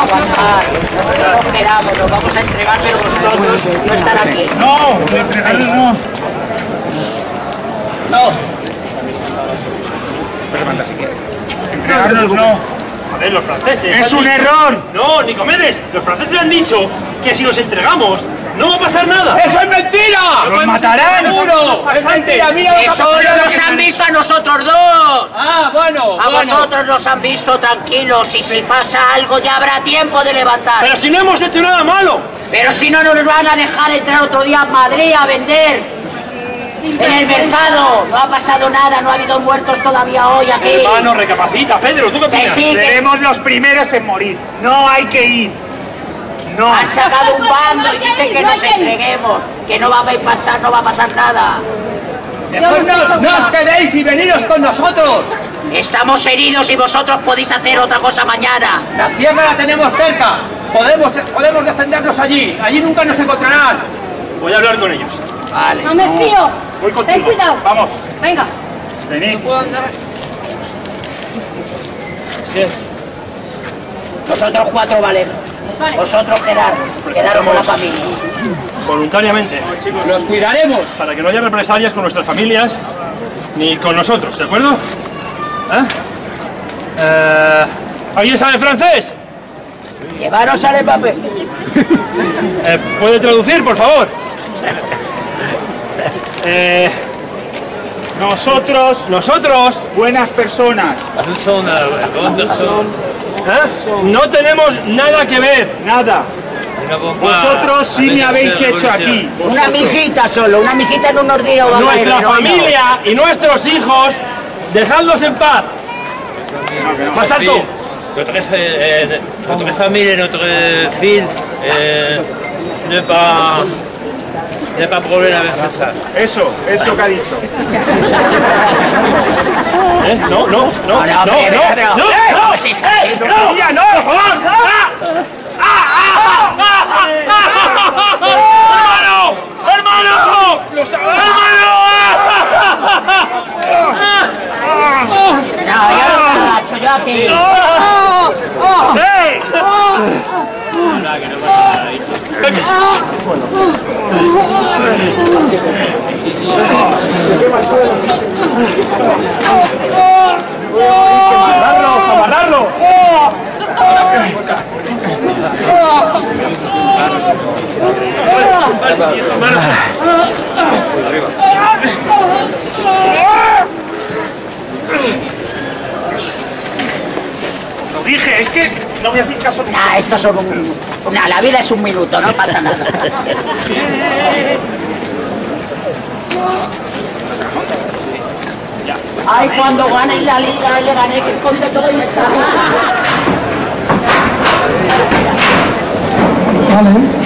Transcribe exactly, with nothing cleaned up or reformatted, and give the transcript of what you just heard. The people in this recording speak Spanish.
aguantar. Nosotros nos quedamos, nos vamos a entregar, pero vosotros no estar aquí. No, entregarlo no. No. Pero manda si quieres. Entregarnos no. Joder, los franceses. ¡Es un error! No, Nicomedes, los franceses han dicho que si nos entregamos no va a pasar nada. ¡Eso es mentira! ¡Nos matarán! ¡Seguro! ¡Es mentira! ¡Mira lo que ha Eso pasado! no nos han visto a nosotros dos. ¡Ah, bueno! A bueno. vosotros nos han visto tranquilos y si pasa algo ya habrá tiempo de levantar. Pero si no hemos hecho nada malo. Pero si no nos van a dejar entrar otro día a Madrid a vender. En el mercado no ha pasado nada, no ha habido muertos todavía hoy aquí. Hermano, recapacita, Pedro, ¿tú qué Que opinas? sí, que Seremos los primeros en morir. No hay que ir. No. han sacado un bando y dicen que nos entreguemos, que no va a pasar, no va a pasar nada. Después no, no os quedéis y veniros con nosotros. Estamos heridos y vosotros podéis hacer otra cosa mañana. La sierra la tenemos cerca. Podemos, podemos defendernos allí. Allí nunca nos encontrarán. Voy a hablar con ellos. Vale. No me fío. Voy contigo. Ten cuidado. Vamos. Venga. Venid. Nosotros cuatro valemos. Vale. Vosotros quedar, quedar con la familia. Voluntariamente. Los cuidaremos. Para que no haya represalias con nuestras familias ni con nosotros, ¿de acuerdo? ¿Eh? Eh, ¿Alguien sabe francés? Llevaros al papel. Eh, ¿Puede traducir, por favor? Eh, Nosotros, nosotros buenas personas. ¿eh? no tenemos nada que ver. Nada. Vosotros sí me habéis hecho aquí. Una mijita solo, una mijita en unos días. va a Nuestra caer, no, familia y nuestros hijos, dejadlos en paz. Más alto. Notre, euh, notre famille et notre fille, euh, ne pas, ne pas problème avec ça. Eso, es lo que ha dicho. ¿Eh? No, no, no, no, no, no, no, pero- no, ¡Eh! no, Pues es así, ¡Eh! no. no, ¡Mira, no! por favor. ¡Ah! ¡Ah! ¡Ah! ¡Ah! ¡Hermano! ¡Hermano! ¡Hermano! No, yo no me agacho, yo aquí. ¡Hey! ¡Amarrarlo! ¡Amarrarlo! Lo dije, es que no voy a hacer caso. Nah, esto son un... Nah, la vida es un minuto, no pasa nada. Ay, cuando gane la liga, le gané, que conte todo y está. Vale.